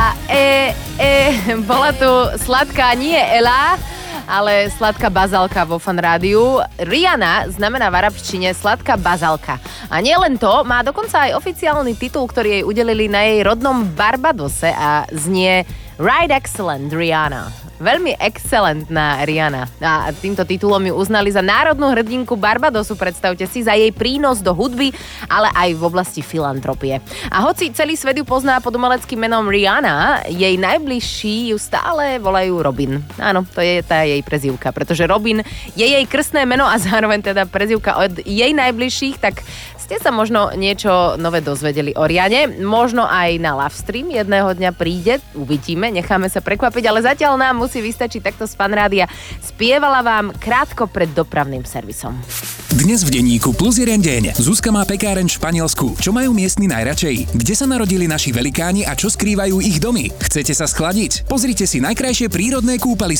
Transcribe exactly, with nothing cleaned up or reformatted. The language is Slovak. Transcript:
e, e, bola tu sladká nie Ela, ale sladká bazálka vo Fan rádiu. Rihanna znamená v arabčine sladká bazálka. A nie len to, má dokonca aj oficiálny titul, ktorý jej udelili na jej rodnom Barbadose a znie Right Excellent Rihanna. Veľmi excelentná Rihanna. A týmto titulom ju uznali za národnú hrdinku Barbadosu, predstavte si, za jej prínos do hudby, ale aj v oblasti filantropie. A hoci celý svet ju pozná pod umeleckým menom Rihanna, jej najbližší ju stále volajú Robin. Áno, to je tá jej prezývka, pretože Robin je jej krstné meno a zároveň teda prezývka od jej najbližších, tak ste sa možno niečo nové dozvedeli o Rihanne. Možno aj na Lovestream jedného dňa príde, uvidíme, necháme sa prekvapiť, ale zatiaľ nám musí vystačiť takto z Fan rádia. Spievala vám krátko pred dopravným servisom. Dnes v denníku Plus jeden deň. Zuzka má pekáreň v Španielsku. Čo majú miestni najradšej? Kde sa narodili naši velikáni a čo skrývajú ich domy? Chcete sa schladiť? Pozrite si najkrajšie prírodné kúpaliská